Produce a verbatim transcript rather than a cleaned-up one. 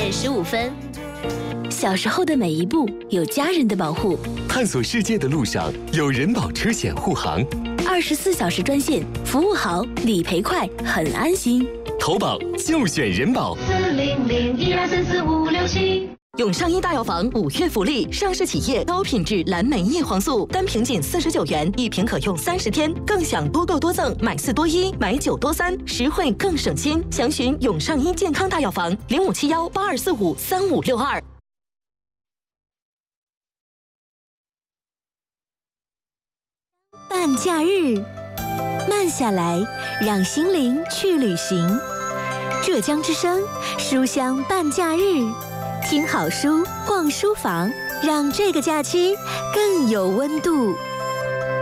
点十五分。 小时候的每一步有家人的保护， 探索世界的路上有人保车险护航， 二十四小时专线，服务好，理赔快，很安心。 投保就选人保。 四零零一二三四五六七。 永上一大药房五月福利，上市企业高品质蓝莓叶黄素，单瓶仅四十九元，一瓶可用三十天，更享多购多赠，买四多一，买九多三，实惠更省心。详询永上一健康大药房零五七幺八二四五三五六二。 半假日，慢下来，让心灵去旅行。浙江之声书香半假日，听好书，逛书房，让这个假期更有温度。